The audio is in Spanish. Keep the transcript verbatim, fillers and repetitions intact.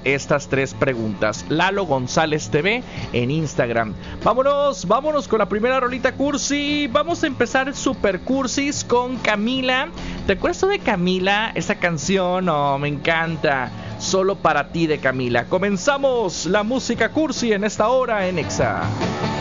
estas tres preguntas. Lalo González T V en Instagram. Vámonos, vámonos con la primera rolita cursi. Vamos a empezar super cursis con Camila. ¿Te acuerdas de Camila? Esa canción, oh, me encanta. Solo para ti de Camila. Comenzamos la música cursi en esta hora en Exa.